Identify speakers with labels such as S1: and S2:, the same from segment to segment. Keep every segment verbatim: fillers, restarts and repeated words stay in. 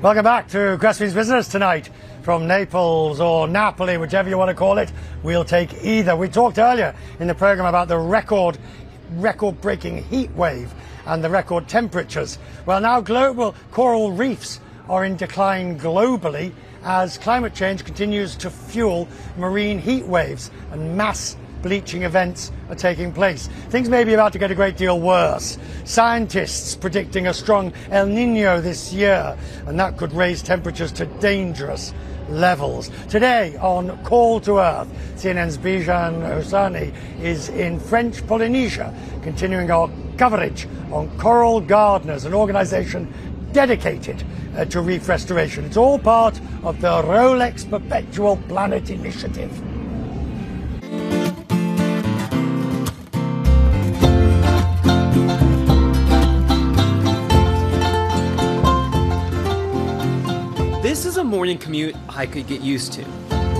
S1: Welcome back to Crespi's Business tonight. From Naples or Napoli, whichever you want to call it, we'll take either. We talked earlier in the programme about the record, record-breaking heat wave and the record temperatures. Well, now global coral reefs are in decline globally as climate change continues to fuel marine heat waves and mass bleaching events are taking place. Things may be about to get a great deal worse. Scientists predicting a strong El Nino this year, and that could raise temperatures to dangerous levels. Today on Call to Earth, C N N's Bijan Hosseini is in French Polynesia, continuing our coverage on Coral Gardeners, an organisation dedicated uh, to reef restoration. It's all part of the Rolex Perpetual Planet Initiative.
S2: This is a morning commute I could get used to.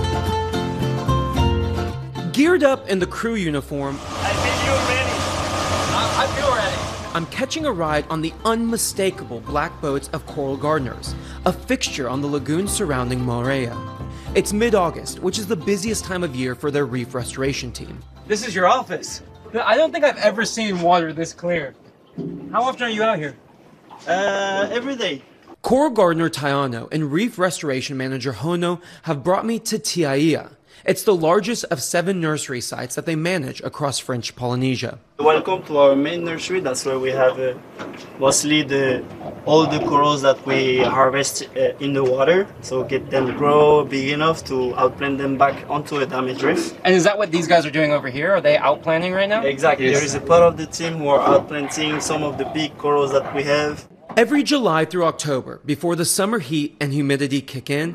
S2: Geared up in the crew uniform,
S3: I think you're ready. I, I feel ready.
S2: I'm catching a ride on the unmistakable black boats of Coral Gardeners, a fixture on the lagoon surrounding Moorea. It's mid-August, which is the busiest time of year for their reef restoration team.
S3: This is your office. I don't think I've ever seen water this clear. How often are you out here?
S4: Uh, every day.
S2: Coral Gardener Tayano and Reef Restoration Manager Hono have brought me to Tiaia. It's the largest of seven nursery sites that they manage across French Polynesia.
S4: Welcome to our main nursery. That's where we have uh, mostly the all the corals that we harvest uh, in the water. So get them grow big enough to outplant them back onto a damaged reef.
S3: And is that what these guys are doing over here? Are they outplanting right now?
S4: Exactly. Yes. There is a part of the team who are outplanting some of the big corals that we have.
S2: Every July through October, before the summer heat and humidity kick in,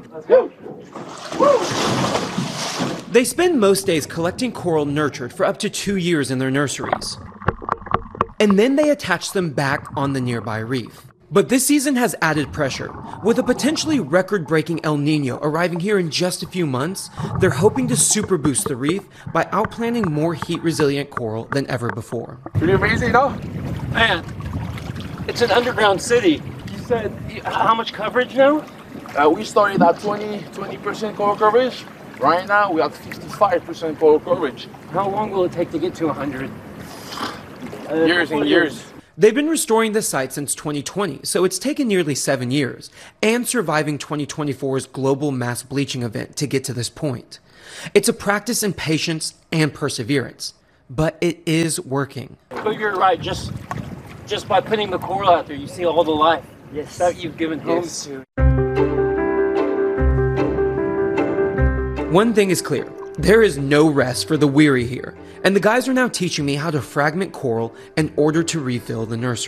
S2: they spend most days collecting coral nurtured for up to two years in their nurseries. And then they attach them back on the nearby reef. But this season has added pressure. With a potentially record-breaking El Nino arriving here in just a few months, they're hoping to super boost the reef by outplanting more heat-resilient coral than ever before.
S5: Pretty amazing, though?
S3: Man, it's an underground city. You said how much coverage now?
S5: Uh, we started at twenty percent coral coverage. Right now, we have fifty-five percent coral coverage.
S3: How long will it take to get to one hundred?
S5: Uh, years and years.
S2: They've been restoring the site since twenty twenty, so it's taken nearly seven years, and surviving twenty twenty-four's global mass bleaching event to get to this point. It's a practice in patience and perseverance, but it is working.
S3: But you're right, just just by putting the coral out there, you see all the life yes. that you've given homes to.
S2: One thing is clear, there is no rest for the weary here, and the guys are now teaching me how to fragment coral in order to refill the nursery.